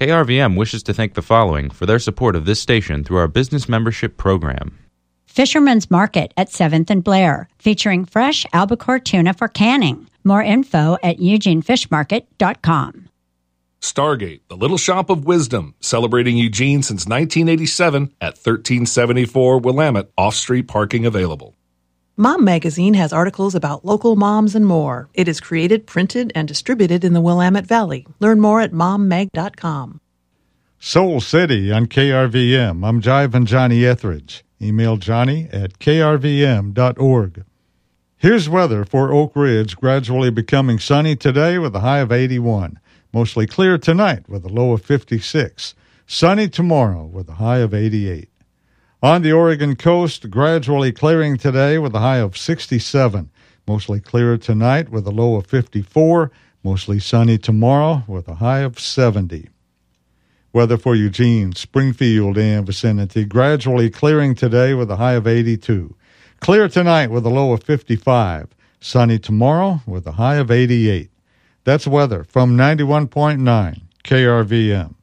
KRVM wishes to thank the following for their support of this station through our business membership program. Fisherman's Market at 7th and Blair, featuring fresh albacore tuna for canning. More info at eugenefishmarket.com. Stargate, the Little Shop of Wisdom, celebrating Eugene since 1987 at 1374 Willamette, off-street parking available. Mom Magazine has articles about local moms and more. It is created, printed, and distributed in the Willamette Valley. Learn more at mommag.com. Soul City on KRVM. I'm Jive Johnny Etheridge. Email Johnny at krvm.org. Here's weather for Oak Ridge, gradually becoming sunny today with a high of 81. Mostly clear tonight with a low of 56. Sunny tomorrow with a high of 88. On the Oregon coast, gradually clearing today with a high of 67. Mostly clear tonight with a low of 54. Mostly sunny tomorrow with a high of 70. Weather for Eugene, Springfield, and vicinity, gradually clearing today with a high of 82. Clear tonight with a low of 55. Sunny tomorrow with a high of 88. That's weather from 91.9 KRVM.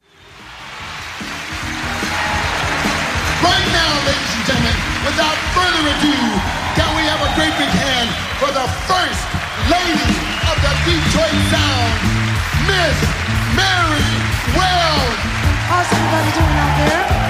Right now, ladies and gentlemen, without further ado, can we have a great big hand for the first lady of the Detroit Sound, Miss Mary Wells. How's everybody doing out there?